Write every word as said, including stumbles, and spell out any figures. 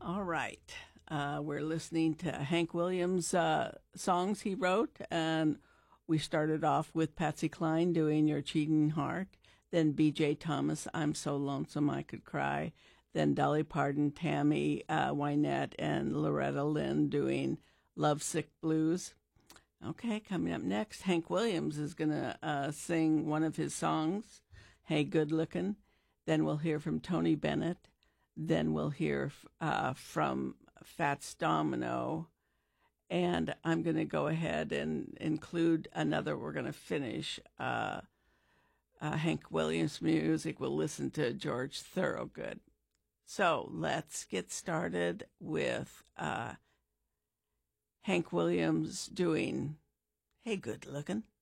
All right. Uh, we're listening to Hank Williams' uh, songs he wrote, and we started off with Patsy Cline doing Your Cheating Heart, then B J Thomas, I'm So Lonesome I Could Cry, then Dolly Parton, Tammy uh, Wynette, and Loretta Lynn doing Lovesick Blues. Okay, coming up next, Hank Williams is going to uh, sing one of his songs, Hey Good Lookin'. Then we'll hear from Tony Bennett. Then we'll hear uh, from Fats Domino. And I'm going to go ahead and include another. We're going to finish uh, uh, Hank Williams music. We'll listen to George Thorogood. So let's get started with uh, Hank Williams doing Hey Good Lookin'.